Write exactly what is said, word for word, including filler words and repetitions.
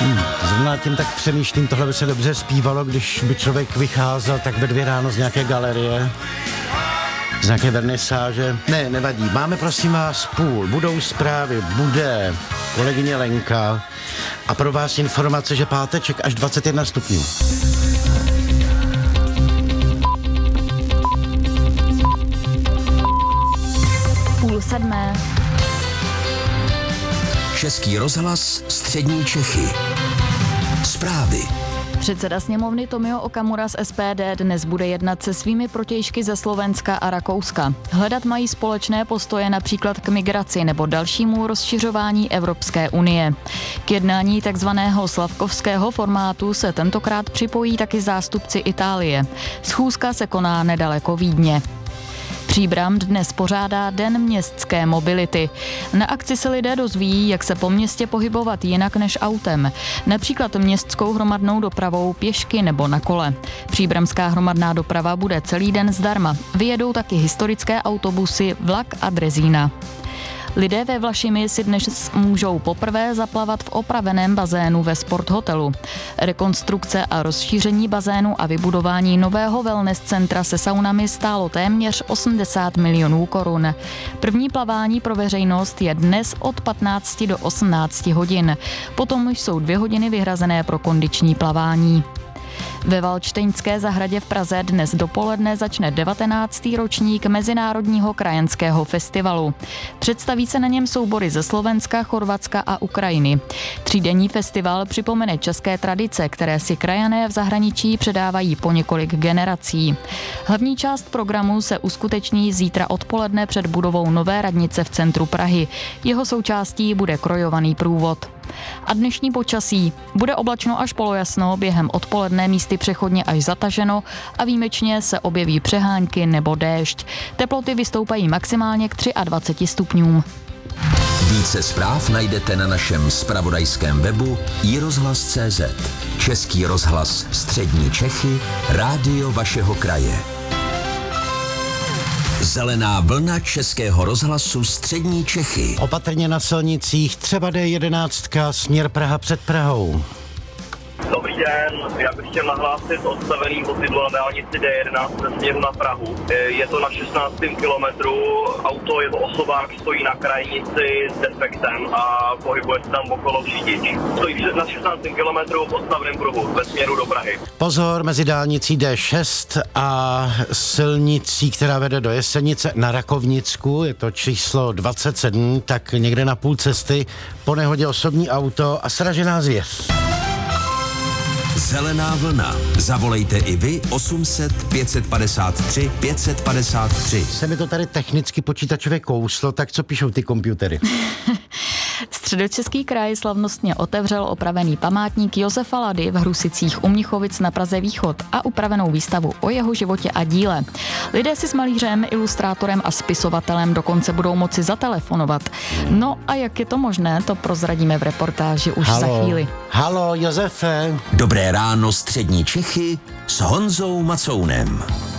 Hmm, zrovna tím tak přemýšlím, tohle by se dobře zpívalo, když by člověk vycházel tak ve dvě ráno z nějaké galerie, z nějaké vernisáže. Ne, nevadí. Máme prosím vás půl. Budou zprávy, bude kolegyně Lenka a pro vás informace, že páteček až dvacet jedna stupňů. Půl sedmé. Český rozhlas, střední Čechy. Zprávy. Předseda sněmovny Tomio Okamura z S P D dnes bude jednat se svými protějšky ze Slovenska a Rakouska. Hledat mají společné postoje například k migraci nebo dalšímu rozšiřování Evropské unie. K jednání takzvaného slavkovského formátu se tentokrát připojí taky zástupci Itálie. Schůzka se koná nedaleko Vídně. Příbram dnes pořádá Den městské mobility. Na akci se lidé dozví, jak se po městě pohybovat jinak než autem. Například městskou hromadnou dopravou, pěšky nebo na kole. Příbramská hromadná doprava bude celý den zdarma. Vyjedou taky historické autobusy, vlak a drezína. Lidé ve Vlašimi si dnes můžou poprvé zaplavat v opraveném bazénu ve sporthotelu. Rekonstrukce a rozšíření bazénu a vybudování nového wellness centra se saunami stálo téměř osmdesát milionů korun. První plavání pro veřejnost je dnes od patnácti do osmnácti hodin. Potom jsou dvě hodiny vyhrazené pro kondiční plavání. Ve Valdštejnské zahradě v Praze dnes dopoledne začne devatenáctý ročník Mezinárodního krajanského festivalu. Představí se na něm soubory ze Slovenska, Chorvatska a Ukrajiny. Třídenní festival připomene české tradice, které si krajané v zahraničí předávají po několik generací. Hlavní část programu se uskuteční zítra odpoledne před budovou nové radnice v centru Prahy. Jeho součástí bude krojovaný průvod. A dnešní počasí. Bude oblačno až polojasno, během odpoledne místy přechodně až zataženo a výjimečně se objeví přehánky nebo déšť. Teploty vystoupají maximálně k dvaceti třem stupňům. Více zpráv najdete na našem zpravodajském webu i rozhlas tečka cé zet. Český rozhlas, střední Čechy, rádio vašeho kraje. Zelená vlna Českého rozhlasu, střední Čechy. Opatrně na silnicích, třeba D jedenáct, směr Praha před Prahou. Dobrý den, já bych chtěl nahlásit odstavený vozidlo na dálnici D jedenáct ve směru na Prahu. Je to na šestnáctém kilometru, auto je to osobák, stojí na krajnici s defektem a pohybuje se tam okolo řidič. Stojí na šestnáctém kilometru v odstaveném pruhu ve směru do Prahy. Pozor, mezi dálnicí D šest a silnicí, která vede do Jesenice na Rakovnicku, je to číslo dvacet sedm, tak někde na půl cesty po nehodě osobní auto a sražená zvěř. Zelená vlna. Zavolejte i vy osm set pět set padesát tři pět set padesát tři. Se mi to tady technicky počítačově kouslo, tak co píšou ty komputery? Středočeský kraj slavnostně otevřel opravený památník Josefa Lady v Hrusicích u Mnichovic na Praze východ a upravenou výstavu o jeho životě a díle. Lidé si s malířem, ilustrátorem a spisovatelem dokonce budou moci zatelefonovat. No a jak je to možné, to prozradíme v reportáži už Halo. za chvíli. Halo, Josefe. Dobré ráno, střední Čechy s Honzou Macounem.